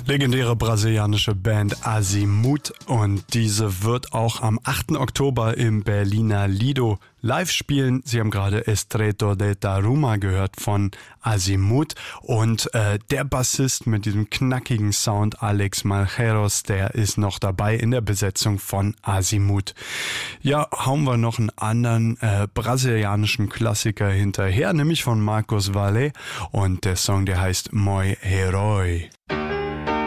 Legendäre brasilianische Band Azimuth, und diese wird auch am 8. Oktober im Berliner Lido live spielen. Sie haben gerade Estreito de Taruma gehört von Azimuth, und der Bassist mit diesem knackigen Sound, Alex Malheiros, der ist noch dabei in der Besetzung von Azimuth. Ja, hauen wir noch einen anderen brasilianischen Klassiker hinterher, nämlich von Marcos Valle, und der Song, der heißt Moi Heroi.